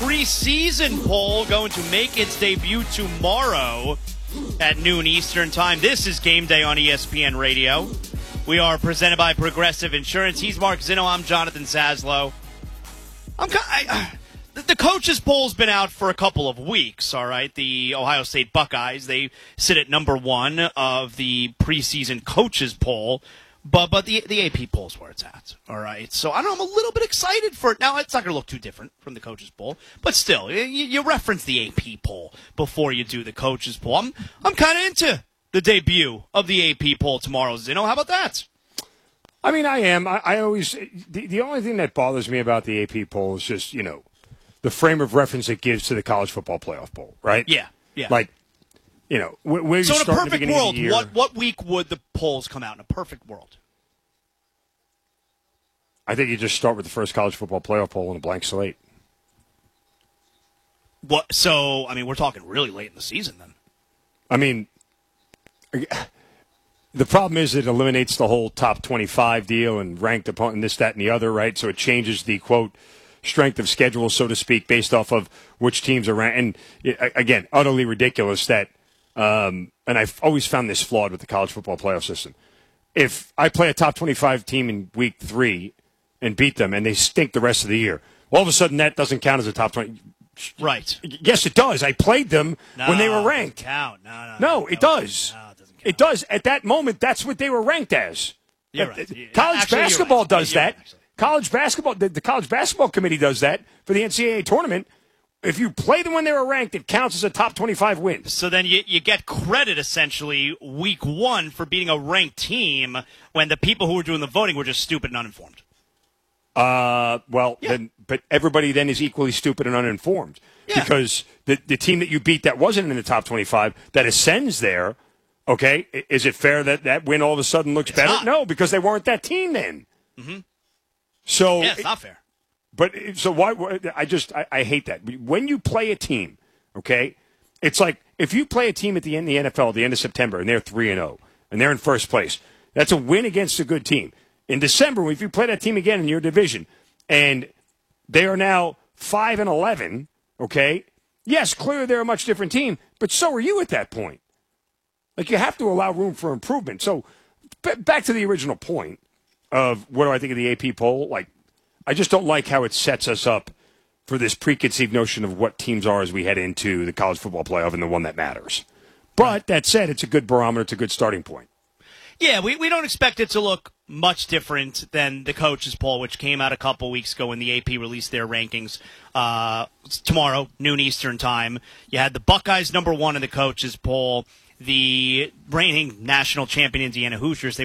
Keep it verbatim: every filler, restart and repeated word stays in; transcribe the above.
preseason poll going to make its debut tomorrow at noon Eastern time. This is Game Day on E S P N Radio. We are presented by Progressive Insurance. He's Mark Zinno. I'm Jonathan Saslow. I'm I, uh, the coaches poll's been out for a couple of weeks, all right? The Ohio State Buckeyes, they sit at number one of the preseason coaches poll. But but the the A P poll's where it's at, all right? So I don't know, I'm a little bit excited for it. Now, it's not going to look too different from the coaches poll, but still, you, you reference the A P poll before you do the coaches poll. I'm, I'm kind of into the debut of the A P poll tomorrow. Zino, how about that? I mean, I am. I, I always the, – the only thing that bothers me about the A P poll is just, you know, the frame of reference it gives to the college football playoff poll, right? Yeah, yeah. Like, you know, where, where so you in start a perfect at the world, of the year, what what week would the polls come out in a perfect world? I think you just start with the first college football playoff poll on a blank slate. What? So, I mean, we're talking really late in the season then. I mean, the problem is it eliminates the whole top twenty-five deal and ranked opponent and this, that, and the other, right? So it changes the, quote, strength of schedule, so to speak, based off of which teams are ranked. And, again, utterly ridiculous that um, – and I've always found this flawed with the college football playoff system. If I play a top twenty-five team in week three and beat them and they stink the rest of the year, all of a sudden that doesn't count as a top twenty. Right. Yes, it does. I played them no, when they were ranked. Count. No, no, no, no, it no, does. No, it doesn't count. It does. At that moment, that's what they were ranked as. You're right. College Actually, basketball right. does You're that. right, college basketball, the, the college basketball committee does that for the N C double A tournament. If you play them when they were ranked, it counts as a top twenty-five win. So then you, you get credit, essentially, week one for beating a ranked team when the people who were doing the voting were just stupid and uninformed. Uh, well, Yeah. then, but everybody then is equally stupid and uninformed. Yeah. Because the, the team that you beat that wasn't in the top twenty-five, that ascends there, okay, is it fair that that win all of a sudden looks It's better? not. No, because they weren't that team then. Mm-hmm. So, Yeah, it's not fair. But so why? why- I just I, I hate that when you play a team. Okay, it's like if you play a team at the end of the N F L at the end of September and they're three and zero and they're in first place. That's a win against a good team. In December, if you play that team again in your division and they are now five and eleven, okay, yes, clearly they're a much different team, but so are you at that point. Like you have to allow room for improvement. So b- back to the original point of what do I think of the A P poll? Like. I just don't like how it sets us up for this preconceived notion of what teams are as we head into the college football playoff and the one that matters. But that said, it's a good barometer. It's a good starting point. Yeah, we, we don't expect it to look much different than the coaches poll, which came out a couple weeks ago when the A P released their rankings uh, tomorrow, noon Eastern time. You had the Buckeyes number one in the coaches poll, the reigning national champion Indiana Hoosiers. They